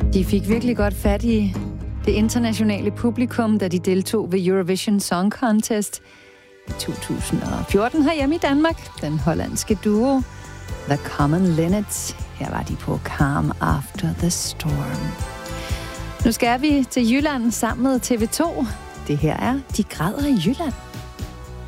De fik virkelig godt fat i det internationale publikum, da de deltog ved Eurovision Song Contest i 2014 herhjemme i Danmark. Den hollandske duo The Common Linnets. Her var de på Calm After the Storm. Nu skal vi til Jylland sammen med TV2. Det her er De græder i Jylland.